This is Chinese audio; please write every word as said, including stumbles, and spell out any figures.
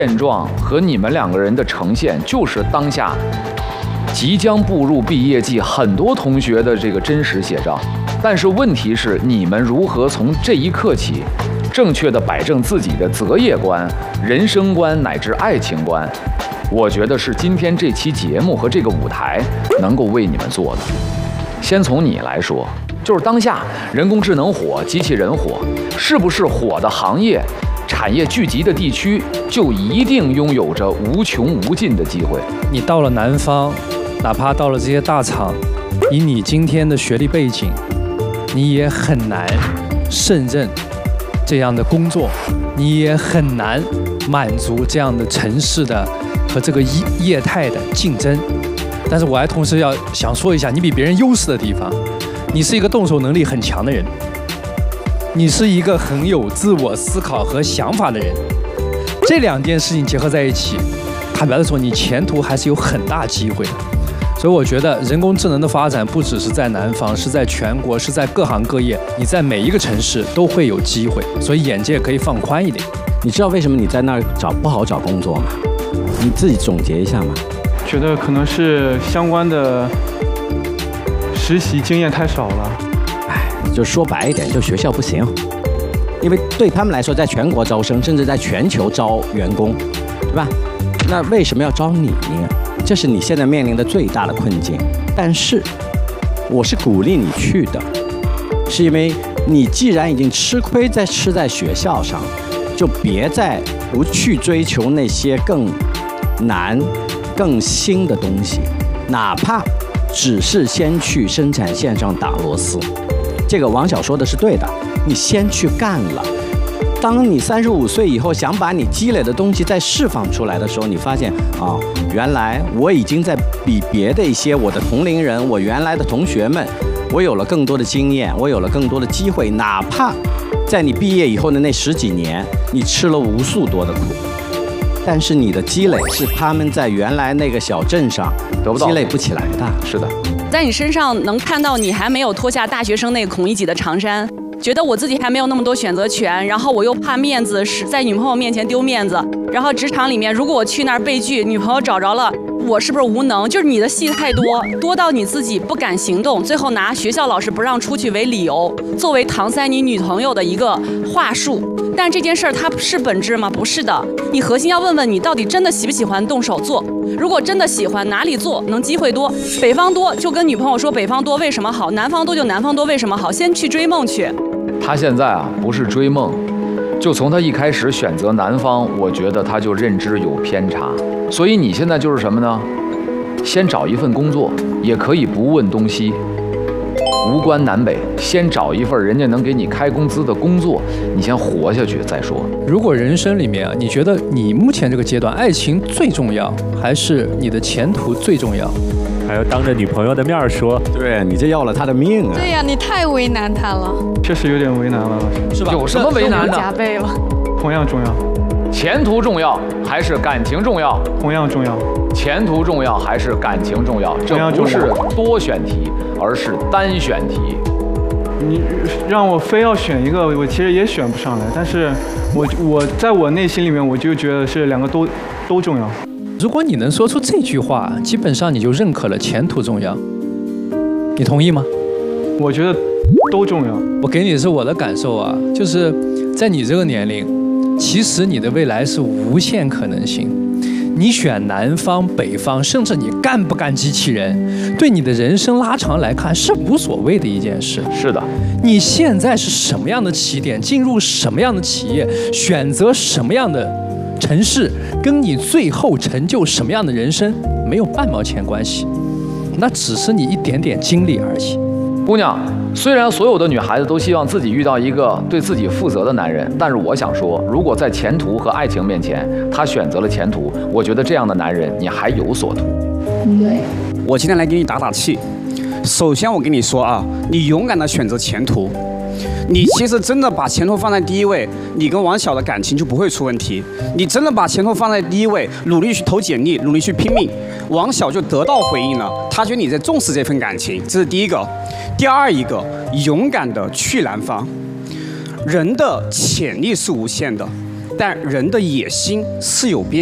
现状和你们两个人的呈现，就是当下即将步入毕业季很多同学的这个真实写照。但是问题是，你们如何从这一刻起，正确的摆正自己的择业观、人生观乃至爱情观？我觉得是今天这期节目和这个舞台能够为你们做的。先从你来说，就是当下人工智能火，机器人火，是不是火的行业？产业聚集的地区就一定拥有着无穷无尽的机会。 你到了南方，哪怕到了这些大厂，以你今天的学历背景，你也很难胜任这样的工作，你也很难满足这样的城市的和这个业态的竞争。但是我还同时要想说一下，你比别人优势的地方，你是一个动手能力很强的人。你是一个很有自我思考和想法的人，这两件事情结合在一起，坦白的说，你前途还是有很大机会的。所以我觉得人工智能的发展不只是在南方，是在全国，是在各行各业，你在每一个城市都会有机会，所以眼界可以放宽一点。 你知道为什么你在那儿找不好找工作吗？你自己总结一下嘛。 觉得可能是相关的实习经验太少了。 就说白一点，就学校不行，因为对他们来说，在全国招生，甚至在全球招员工，对吧？那为什么要招你呢？这是你现在面临的最大的困境。但是，我是鼓励你去的，是因为你既然已经吃亏在吃在学校上，就别再不去追求那些更难、更新的东西，哪怕只是先去生产线上打螺丝。这个王晓说的是对的，你先去干了。当你三十五岁以后，想把你积累的东西再释放出来的时候，你发现啊、哦，原来我已经在比别的一些我的同龄人，我原来的同学们，我有了更多的经验，我有了更多的机会。哪怕在你毕业以后的那十几年，你吃了无数多的苦，但是你的积累是他们在原来那个小镇上得不到积累不起来的。 是的。 在你身上能看到你还没有脱下大学生那个孔乙己的长衫，觉得我自己还没有那么多选择权，然后我又怕面子，是在女朋友面前丢面子，然后职场里面如果我去那儿被拒，女朋友找着了，我是不是无能？就是你的戏太多，多到你自己不敢行动，最后拿学校老师不让出去为理由，作为搪塞你女朋友的一个话术。但这件事儿它是本质吗？不是的，你核心要问问你到底真的喜不喜欢动手做。如果真的喜欢，哪里做能机会多？北方多就跟女朋友说北方多为什么好，南方多就南方多为什么好，先去追梦去。 他现在啊不是追梦，就从他一开始选择南方，我觉得他就认知有偏差。所以你现在就是什么呢？先找一份工作，也可以不问东西，无关南北，先找一份人家能给你开工资的工作，你先活下去再说。 如果人生里面啊，你觉得你目前这个阶段，爱情最重要，还是你的前途最重要？ 还要当着女朋友的面说， 对你这要了他的命啊！ 对呀、啊，你太为难他了， 确实有点为难了， 是吧？有什么为难的？ 加倍了。 同样重要。 前途重要还是感情重要？ 同样重要。 前途重要还是感情重要？这不是多选题，而是单选题。 你让我非要选一个，我其实也选不上来。但是我我在我内心里面，我就觉得是两个都都重要。 如果你能说出这句话，基本上你就认可了前途重要。你同意吗？ 我觉得都重要。 我给你的是我的感受啊，就是在你这个年龄，其实你的未来是无限可能性。你选南方、北方，甚至你干不干机器人，对你的人生拉长来看是无所谓的一件事。 是的， 你现在是什么样的起点，进入什么样的企业，选择什么样的城市，跟你最后成就什么样的人生没有半毛钱关系，那只是你一点点经历而已。 姑娘，虽然所有的女孩子都希望自己遇到一个对自己负责的男人，但是我想说，如果在前途和爱情面前，她选择了前途，我觉得这样的男人你还有所图。 对，我今天来给你打打气。首先我跟你说啊，你勇敢的选择前途，你其实真的把前途放在第一位，你跟王晓的感情就不会出问题。你真的把前途放在第一位，努力去投简历，努力去拼命，王晓就得到回应了，他觉得你在重视这份感情，这是第一个。第二一个，勇敢的去南方。人的潜力是无限的， 但人的野心是有边